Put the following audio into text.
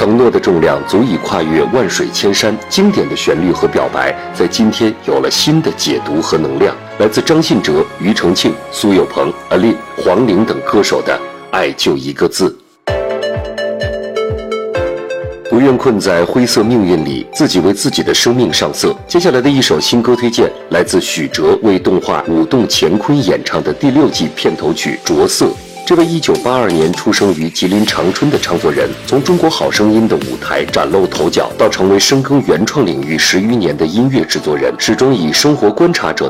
承诺的重量足以跨越万水千山，经典的旋律和表白在今天有了新的解读和能量。来自张信哲、庾澄庆、苏有朋、阿令、黄龄等歌手的《爱就一个字》。不愿困在灰色命运里，自己为自己的生命上色。接下来的一首新歌推荐来自许哲为动画《舞动乾坤》演唱的第6季片头曲《着色》。这位1982年出生于吉林长春的唱作人，从中国好声音的舞台崭露头角，到成为深耕原创领域10余年的音乐制作人，始终以生活观察者